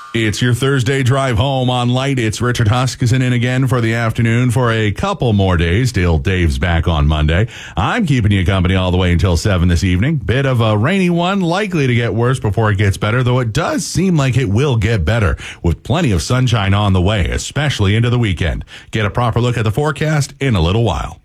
It's your Thursday drive home on Light. It's Richard Huskisson in again for the afternoon for a couple more days till Dave's back on Monday. I'm keeping you company all the way until 7 this evening. Bit of a rainy one, likely to get worse before it gets better, though it does seem like it will get better with plenty of sunshine on the way, especially into the weekend. Get a proper look at the forecast in a little while.